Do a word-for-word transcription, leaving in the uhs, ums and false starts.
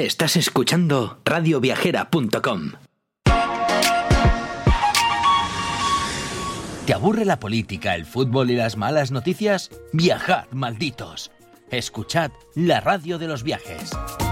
Estás escuchando radio viajera punto com. ¿Te aburre la política, el fútbol y las malas noticias? Viajad, malditos. Escuchad la radio de los viajes.